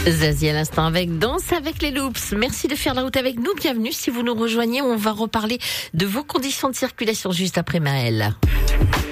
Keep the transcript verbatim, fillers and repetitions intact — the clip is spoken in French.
Zazie à l'instant avec Danse avec les Loops. Merci de faire la route avec nous. Bienvenue. Si vous nous rejoignez, on va reparler de vos conditions de circulation juste après Maëlle.